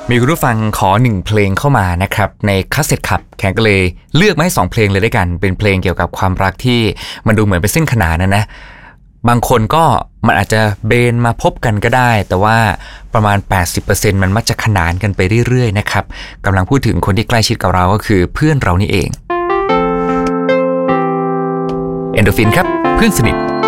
มีคุณผู้ฟังขอ1เพลงเข้ามานะครับในคัสเซ็ตขับแขกก็เลยเลือกมาให้2เพลงเลยด้วยกันเป็นเพลงเกี่ยวกับความรักที่มันดูเหมือนเป็นเส้นขนานนะบางคนก็มันอาจจะเบนมาพบกันก็ได้แต่ว่าประมาณ 80% มันมักจะขนานกันไปเรื่อยๆนะครับกำลังพูดถึงคนที่ใกล้ชิดกับเราก็คือเพื่อนเรานี่เองเอนโดฟินครับเพื่อนสนิท